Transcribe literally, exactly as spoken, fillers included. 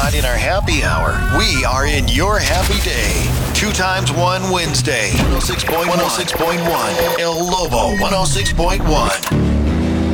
not in our happy hour. We are in your happy day. Two times one Wednesday. one oh six point one. El Lobo one oh six point one.